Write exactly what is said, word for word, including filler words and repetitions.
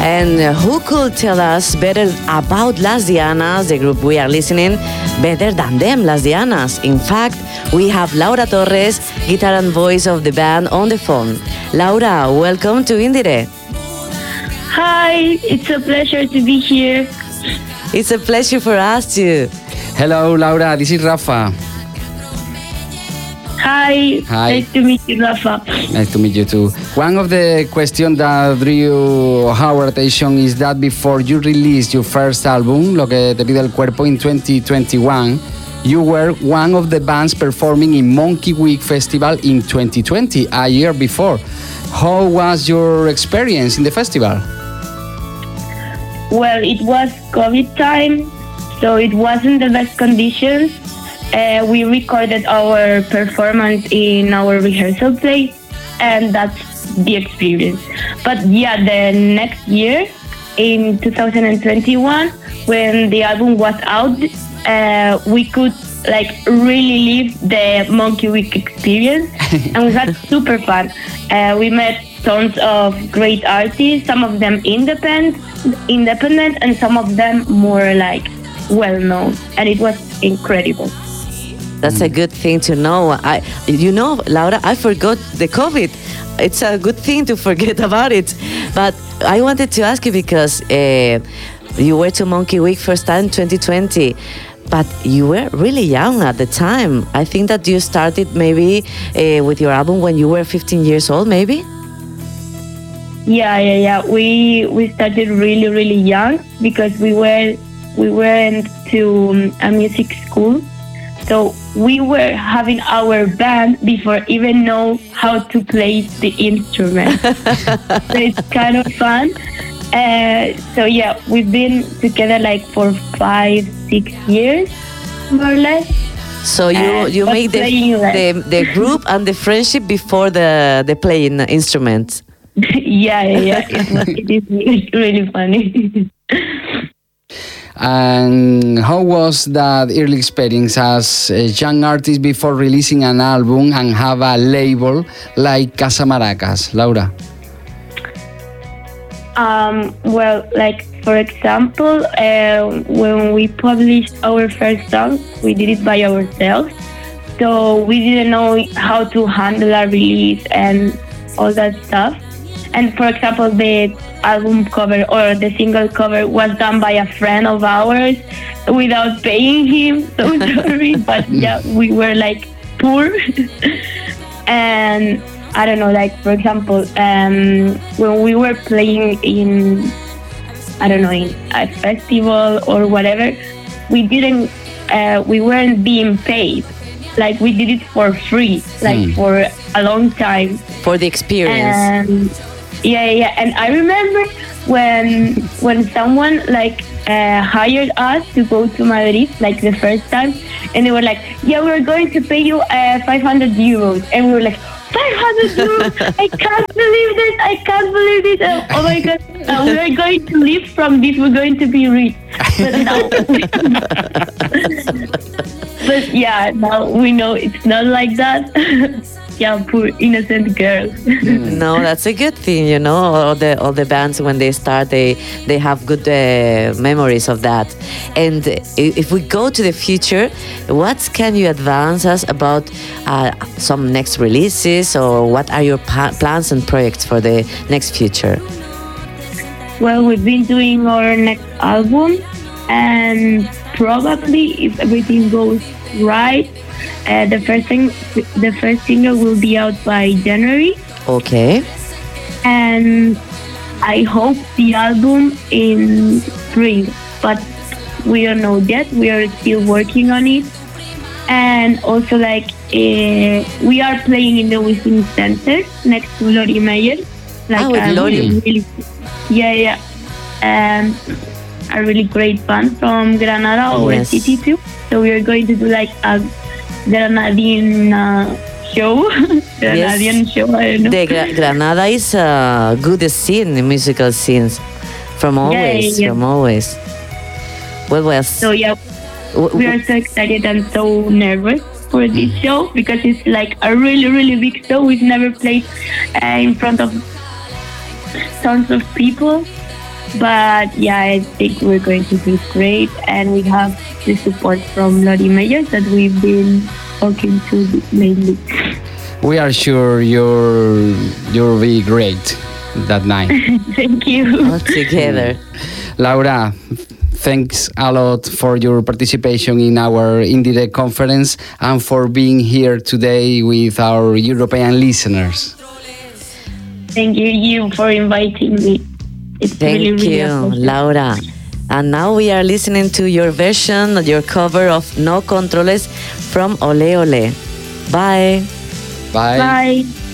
And uh, who could tell us better about Las Dianas, the group we are listening, better than them, Las Dianas? In fact, we have Laura Torres, guitar and voice of the band, on the phone. Laura, welcome to Indire. Hi, it's a pleasure to be here. It's a pleasure for us too. Hello, Laura. This is Rafa. Hi. Hi. Nice to meet you, Rafa. Nice to meet you too. One of the questions that drew our attention is that before you released your first album, Lo que te pide el cuerpo, in twenty twenty-one, you were one of the bands performing in Monkey Week Festival in twenty twenty, a year before. How was your experience in the festival? Well, it was COVID time, so it wasn't the best conditions. Uh, we recorded our performance in our rehearsal place, and that's the experience. But yeah, the next year, in two thousand twenty-one, when the album was out, uh, we could like really live the Monkey Week experience, and we had super fun. Uh, we met tons of great artists, some of them independent, independent, and some of them more like well-known, and it was incredible. That's a good thing to know. I, you know, Laura, I forgot the COVID. It's a good thing to forget about it. But I wanted to ask you because uh, you were to Monkey Week first time in twenty twenty, but you were really young at the time. I think that you started maybe uh, with your album when you were fifteen years old, maybe? Yeah, yeah, yeah. We we started really, really young because we were we went to a music school. So we were having our band before even know how to play the instrument. So it's kind of fun. Uh, so yeah, we've been together like for five, six years, more or less. So you Uh, you but made the, playing less. the the group and the friendship before the the playing instruments. yeah, yeah, yeah. It, was, it is really, really funny. And how was that early experience as a young artist before releasing an album and have a label like Casa Maracas, Laura? Um, well, like for example, uh, when we published our first song, we did it by ourselves. So we didn't know how to handle a release and all that stuff. And for example, the album cover or the single cover was done by a friend of ours without paying him. So sorry, but yeah, we were like poor. And I don't know, like for example, um, when we were playing in, I don't know, in a festival or whatever, we didn't, uh, we weren't being paid. Like we did it for free, like Hmm. for a long time. For the experience. And yeah, yeah, and I remember when when someone like uh, hired us to go to Madrid, like the first time, and they were like, "Yeah, we're going to pay you uh, five hundred euros," and we were like, five hundred euros! I can't believe this! I can't believe this! Oh, oh my god! Uh, we are going to live from this. We're going to be rich. But now, but yeah, now we know it's not like that. Yeah, poor innocent girls. No, that's a good thing, you know. All the all the bands when they start, they they have good uh, memories of that. And i- if we go to the future, what can you advance us about uh, some next releases, or what are your pa- plans and projects for the next future? Well, we've been doing our next album, and probably if everything goes right, uh, the first thing, the first single will be out by January, Okay. and I hope the album in spring. But we don't know yet. We are still working on it, and also like uh, we are playing in the Wishing Center next to Lori Meyer. Like Ah, with a Lori. really, really, yeah, yeah, and a really great band from Granada, our Yes. city too. So we are going to do like a Granadian uh, show, Granadian show. I don't know. The Gra- Granada is a good scene, the musical scenes, from always, yeah. from always. Well, well. So yeah, w- we w- are so excited and so nervous for this show because it's like a really, really big show. We've never played uh, in front of tons of people, But yeah, I think we're going to do great, and we have the support from Lori Meyers that we've been talking to lately. We are sure you're you'll be great that night. Thank you. All together. Laura, thanks a lot for your participation in our Indirect conference and for being here today with our European listeners. Thank you, you for inviting me. It's Thank really, really you, a pleasure. Laura. And now we are listening to your version, your cover of No Controles from Ole Ole. Bye. Bye. Bye.